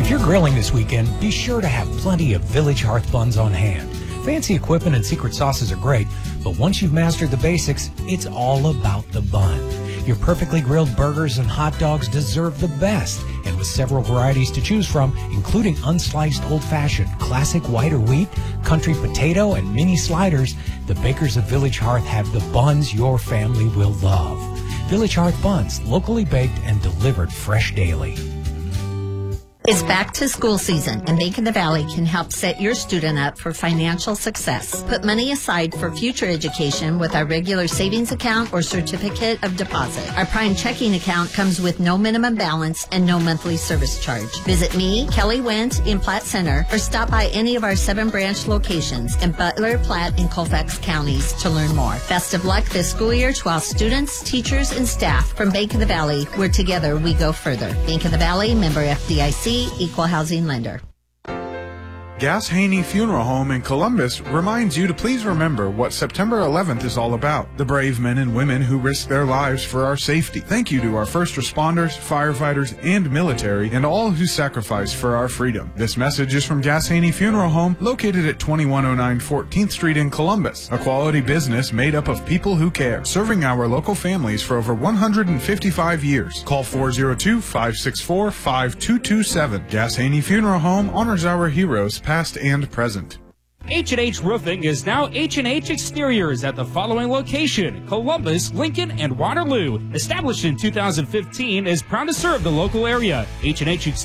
If you're grilling this weekend, be sure to have plenty of Village Hearth buns on hand. Fancy equipment and secret sauces are great, but once you've mastered the basics, it's all about the bun. Your perfectly grilled burgers and hot dogs deserve the best, and with several varieties to choose from, including unsliced old-fashioned, classic white or wheat, country potato, and mini sliders, the bakers of Village Hearth have the buns your family will love. Village Hearth buns, locally baked and delivered fresh daily. It's back to school season, and Bank of the Valley can help set your student up for financial success. Put money aside for future education with our regular savings account or certificate of deposit. Our Prime checking account comes with no minimum balance and no monthly service charge. Visit me, Kelly Wendt, in Platte Center, or stop by any of our 7 branch locations in Butler, Platte, and Colfax counties to learn more. Best of luck this school year to all students, teachers, and staff from Bank of the Valley, where together we go further. Bank of the Valley, member FDIC, equal housing lender. Gass Haney Funeral Home in Columbus reminds you to please remember what September 11th is all about. The brave men and women who risk their lives for our safety. Thank you to our first responders, firefighters, and military, and all who sacrifice for our freedom. This message is from Gass Haney Funeral Home, located at 2109 14th Street in Columbus. A quality business made up of people who care, serving our local families for over 155 years. Call 402-564-5227. Gass Haney Funeral Home honors our heroes, past and present. H&H Roofing is now H&H Exteriors at the following location: Columbus, Lincoln, and Waterloo. Established in 2015, is proud to serve the local area. H&H